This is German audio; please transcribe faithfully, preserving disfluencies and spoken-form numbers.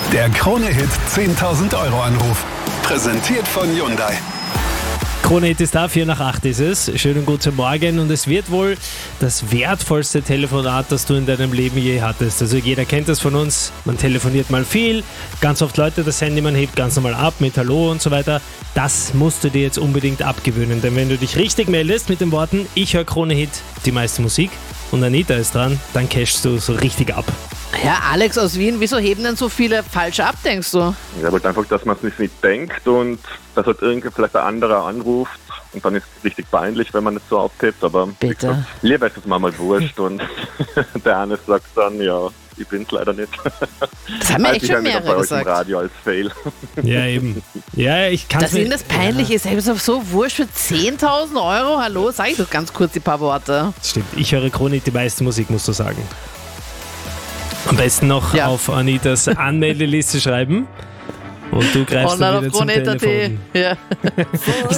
Der Krone-Hit zehntausend Euro Anruf. Präsentiert von Hyundai. Krone-Hit ist da, vier nach acht ist es. Schönen guten Morgen und es wird wohl das wertvollste Telefonat, das du in deinem Leben je hattest. Also jeder kennt das von uns, man telefoniert mal viel, ganz oft Leute das Handy, man hebt ganz normal ab mit Hallo und so weiter. Das musst du dir jetzt unbedingt abgewöhnen, denn wenn du dich richtig meldest mit den Worten, ich höre Krone-Hit, die meiste Musik und Anita ist dran, dann cashst du so richtig ab. Ja, Alex aus Wien, wieso heben denn so viele falsch ab, denkst du? Ja, halt einfach, dass man es nicht, nicht denkt und dass halt irgendwie vielleicht ein anderer anruft und dann ist es richtig peinlich, wenn man nicht so aufhebt, aber Bitte. wie gesagt, lieber ist es mir mal wurscht und der eine sagt dann, ja, ich bin's leider nicht. Das haben mir echt ich schon höre mich dann mehrere bei euch im gesagt. Radio als Fail. Ja, eben. Ja, ich kann Dass ihnen das peinlich ist, ist so wurscht für zehntausend Euro. Hallo, sag ich doch ganz kurz die paar Worte. Stimmt, ich höre Krone-Hit, die meiste Musik, musst du sagen. Am besten noch Ja. auf Anitas Anmeldeliste schreiben und du greifst dann Online wieder auf zum Krone-Hit punkt at. Telefon. Ja.